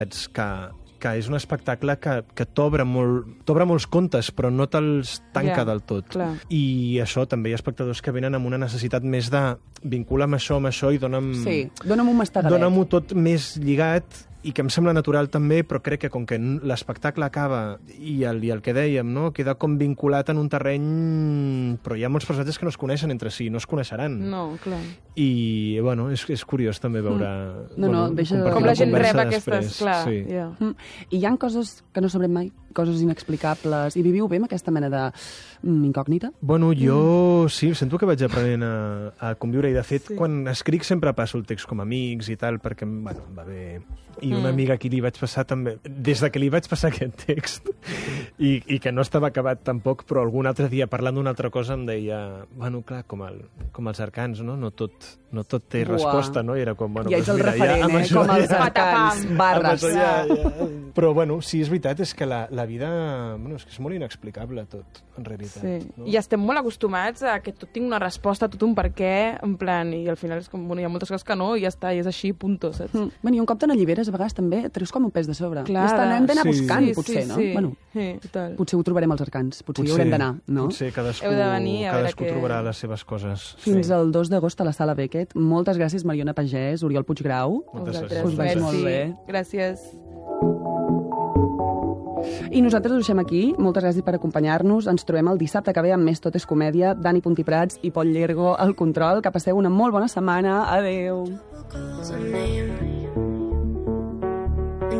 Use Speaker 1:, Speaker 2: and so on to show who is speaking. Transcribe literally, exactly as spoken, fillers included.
Speaker 1: que, que és un espectacle que, que t'obre molt, t'obre molts contes, però no te'ls tanca
Speaker 2: Ja,
Speaker 1: del tot.
Speaker 2: clar.
Speaker 1: I això, també hi ha espectadors que venen amb una necessitat més de vincular-me això amb això i dona'm...
Speaker 3: Sí, dona'm un mastegadet.
Speaker 1: Dóna-m'ho tot més lligat i que em sembla natural també, però crec que com que l'espectacle acaba i el, i el que dèiem, no? Queda com vinculat en un terreny, però hi ha molts personatges que no es coneixen entre si, no es coneixeran.
Speaker 2: No, clar.
Speaker 1: I, bueno, és, és curiós també veure...
Speaker 3: Mm. No, no,
Speaker 1: bueno,
Speaker 3: deixa-
Speaker 1: compartir
Speaker 2: Com la gent
Speaker 1: conversa
Speaker 2: rep aquestes...
Speaker 1: després.
Speaker 2: Clar,
Speaker 1: Sí.
Speaker 2: ja.
Speaker 3: Mm. I hi ha coses que no sabrem mai, coses inexplicables, i viviu bé amb aquesta mena de mm, incògnita?
Speaker 1: Bueno, jo sí, sento que vaig aprenent a, a conviure i de fet
Speaker 2: Sí.
Speaker 1: quan escric sempre passo el text com a amics i tal perquè bueno, em va bé. I una
Speaker 2: Mm.
Speaker 1: amiga aquí li vaig passar també, des de que li vaig passar aquest text i, i que no estava acabat tampoc, però algun altre dia parlant d'una altra cosa em deia, bueno, clar, com, el, com els arcans, no? No tot, no tot té
Speaker 3: Buah.
Speaker 1: resposta, no? I era com, bueno,
Speaker 3: Ja ets
Speaker 1: doncs
Speaker 3: el
Speaker 1: mira,
Speaker 3: referent,
Speaker 1: ja, amb
Speaker 3: eh?
Speaker 1: això
Speaker 3: Com els
Speaker 1: ja-
Speaker 3: arcans,
Speaker 1: amb
Speaker 3: barres.
Speaker 1: això ja, ja. Però, bueno, sí, és veritat, és que la, la vida, bueno, és que és molt inexplicable tot, en realitat.
Speaker 2: Sí.
Speaker 1: No?
Speaker 2: I estem molt acostumats a que tot tingui una resposta, tot un per què, en plan, i al final és com, bueno, hi ha moltes coses que no, i ja està, i és així, punto, saps?
Speaker 3: Mm. Bueno, i un cop te n'alliberes, a vegades també treus com un pes de sobre.
Speaker 2: Clar.
Speaker 3: I està, hem d'anar
Speaker 1: Sí.
Speaker 3: buscant,
Speaker 2: Sí,
Speaker 3: potser,
Speaker 2: sí,
Speaker 3: no?
Speaker 2: sí.
Speaker 3: Bueno,
Speaker 2: Sí, total.
Speaker 3: potser ho trobarem als arcans, potser, hi haurem d'anar, no?
Speaker 1: Potser cadascú,
Speaker 2: Heu de venir a veure
Speaker 1: cadascú
Speaker 2: què-
Speaker 1: trobarà les seves coses.
Speaker 3: Fins
Speaker 1: sí.
Speaker 3: al dos d'agost a la Sala Beckett. Moltes gràcies, Mariona Pagès, Oriol Puiggrau.
Speaker 1: Moltes
Speaker 2: Vosaltres,
Speaker 1: gràcies.
Speaker 3: Us vagi molt
Speaker 2: merci.
Speaker 3: bé.
Speaker 2: Gràcies.
Speaker 3: I nosaltres us deixem aquí. Moltes gràcies per acompanyar-nos. Ens trobem el dissabte que ve amb més Tot és Comèdia. Dani Puntiprats i Pol Llergo al control. Que passeu una molt bona setmana. Adeu.
Speaker 4: Calls her name.